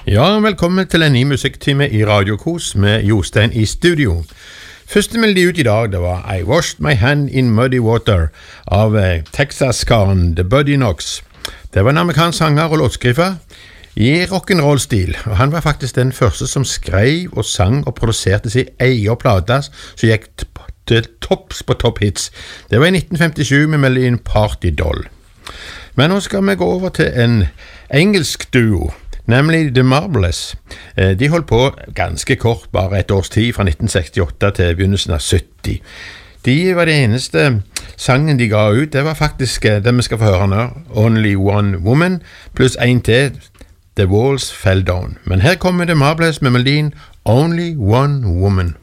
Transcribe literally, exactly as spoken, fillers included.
Ja, velkommen til en ny musikktime i Radio Kos med Jostein i studio. Første melodi ut i dag, det var I Washed My Hand in Muddy Water av eh, Texas-karen The Buddy Knox. Det var en amerikansk sanger og låtskriver i rock'n'roll-stil, og han var faktisk den første som skrev og sang og produserte sin egen plate som gikk til topps på top hits. Det var i nitten femtisju med melodien Party Doll. Men nå skal vi gå over til en engelsk duo, nemlig The Marbles. De holdt på ganske kort, bare et års tid, fra nitten sekstiåtte til begynnelsen av sytti. De var det eneste sangen de ga ut, det var faktisk det vi skal få høre nå, Only One Woman, pluss en til, The Walls Fell Down. Men her kommer The Marbles med melodien Only One Woman.